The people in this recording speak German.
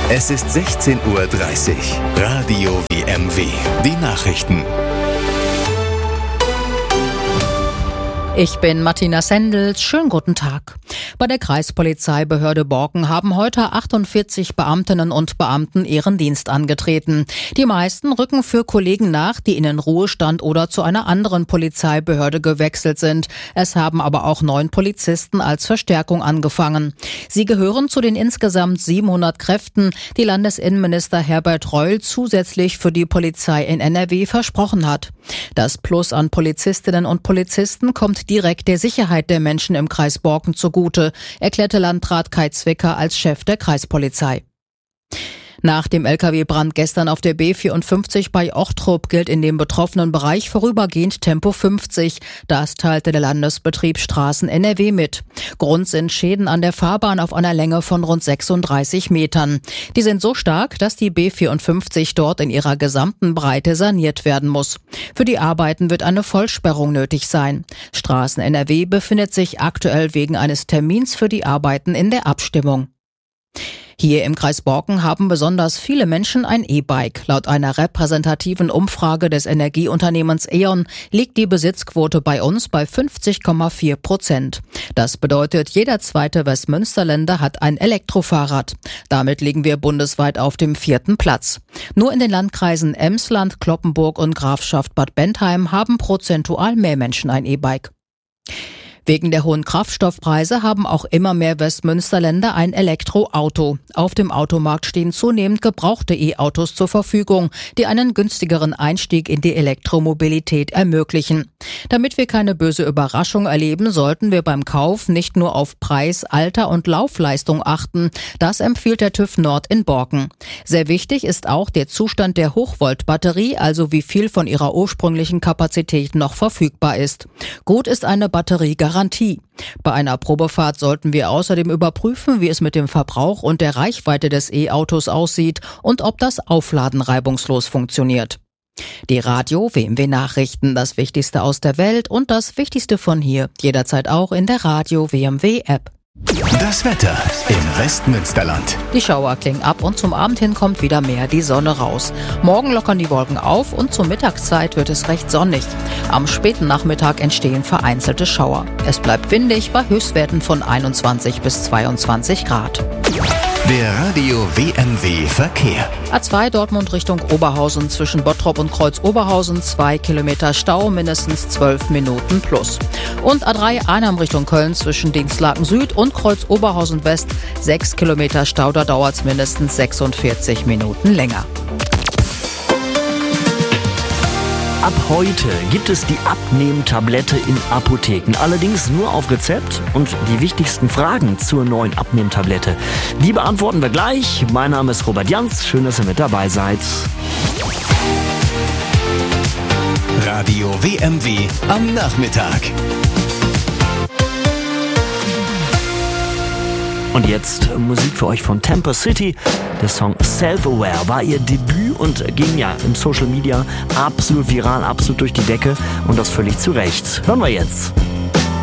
Es ist 16:30 Uhr. Radio WMW. Die Nachrichten. Ich bin Martina Sendels. Schönen guten Tag. Bei der Kreispolizeibehörde Borken haben heute 48 Beamtinnen und Beamten ihren Dienst angetreten. Die meisten rücken für Kollegen nach, die in den Ruhestand oder zu einer anderen Polizeibehörde gewechselt sind. Es haben aber auch 9 Polizisten als Verstärkung angefangen. Sie gehören zu den insgesamt 700 Kräften, die Landesinnenminister Herbert Reul zusätzlich für die Polizei in NRW versprochen hat. Das Plus an Polizistinnen und Polizisten kommt direkt der Sicherheit der Menschen im Kreis Borken zugute, erklärte Landrat Kai Zwicker als Chef der Kreispolizei. Nach dem Lkw-Brand gestern auf der B54 bei Ochtrup gilt in dem betroffenen Bereich vorübergehend Tempo 50. Das teilte der Landesbetrieb Straßen NRW mit. Grund sind Schäden an der Fahrbahn auf einer Länge von rund 36 Metern. Die sind so stark, dass die B54 dort in ihrer gesamten Breite saniert werden muss. Für die Arbeiten wird eine Vollsperrung nötig sein. Straßen NRW befindet sich aktuell wegen eines Termins für die Arbeiten in der Abstimmung. Hier im Kreis Borken haben besonders viele Menschen ein E-Bike. Laut einer repräsentativen Umfrage des Energieunternehmens E.ON liegt die Besitzquote bei uns bei 50,4%. Das bedeutet, jeder zweite Westmünsterländer hat ein Elektrofahrrad. Damit liegen wir bundesweit auf dem 4. Platz. Nur in den Landkreisen Emsland, Cloppenburg und Grafschaft Bad Bentheim haben prozentual mehr Menschen ein E-Bike. Wegen der hohen Kraftstoffpreise haben auch immer mehr Westmünsterländer ein Elektroauto. Auf dem Automarkt stehen zunehmend gebrauchte E-Autos zur Verfügung, die einen günstigeren Einstieg in die Elektromobilität ermöglichen. Damit wir keine böse Überraschung erleben, sollten wir beim Kauf nicht nur auf Preis, Alter und Laufleistung achten. Das empfiehlt der TÜV Nord in Borken. Sehr wichtig ist auch der Zustand der Hochvoltbatterie, also wie viel von ihrer ursprünglichen Kapazität noch verfügbar ist. Gut ist eine Batteriegarantie. Bei einer Probefahrt sollten wir außerdem überprüfen, wie es mit dem Verbrauch und der Reichweite des E-Autos aussieht und ob das Aufladen reibungslos funktioniert. Die Radio WMW Nachrichten, das Wichtigste aus der Welt und das Wichtigste von hier, jederzeit auch in der Radio WMW App. Das Wetter im Westmünsterland. Die Schauer klingen ab und zum Abend hin kommt wieder mehr die Sonne raus. Morgen lockern die Wolken auf und zur Mittagszeit wird es recht sonnig. Am späten Nachmittag entstehen vereinzelte Schauer. Es bleibt windig bei Höchstwerten von 21 bis 22 Grad. Der Radio WMW Verkehr. A2 Dortmund Richtung Oberhausen zwischen Bottrop und Kreuz-Oberhausen 2 Kilometer Stau, mindestens 12 Minuten plus. Und A3 Arnhem Richtung Köln zwischen Dinslaken Süd und Kreuz-Oberhausen West 6 Kilometer Stau, da dauert es mindestens 46 Minuten länger. Ab heute gibt es die Abnehmtablette in Apotheken, allerdings nur auf Rezept. Und die wichtigsten Fragen zur neuen Abnehmtablette, die beantworten wir gleich. Mein Name ist Robert Jans, schön, dass ihr mit dabei seid. Radio WMW am Nachmittag. Und jetzt Musik für euch von Temper City. Der Song Self-Aware war ihr Debüt und ging ja im Social Media absolut viral, absolut durch die Decke und das völlig zu Recht. Hören wir jetzt.